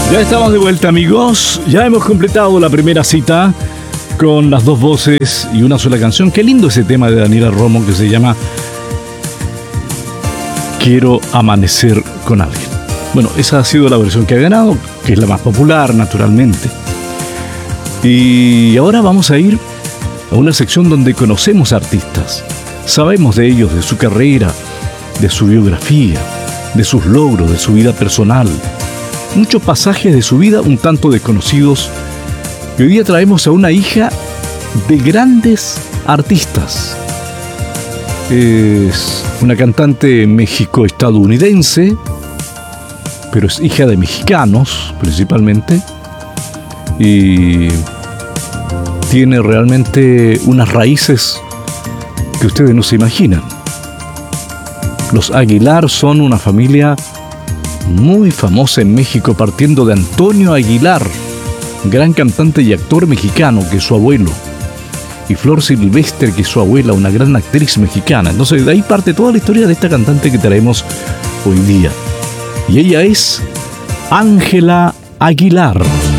Ya estamos de vuelta, amigos. Ya hemos completado la primera cita con las dos voces y una sola canción. Qué lindo ese tema de Daniela Romo que se llama Quiero amanecer con alguien. Bueno, esa ha sido la versión que ha ganado, que es la más popular, naturalmente. Y ahora vamos a ir a una sección donde conocemos artistas. Sabemos de ellos, de su carrera, de su biografía, de sus logros, de su vida personal. Muchos pasajes de su vida un tanto desconocidos. Y hoy día traemos a una hija de grandes artistas. Es una cantante méxico-estadounidense, pero es hija de mexicanos principalmente. Y tiene realmente unas raíces que ustedes no se imaginan. Los Aguilar son una familia muy famosa en México, partiendo de Antonio Aguilar, gran cantante y actor mexicano, que es su abuelo, y Flor Silvestre, que es su abuela, una gran actriz mexicana. Entonces de ahí parte toda la historia de esta cantante que traemos hoy día. Y ella es Ángela Aguilar.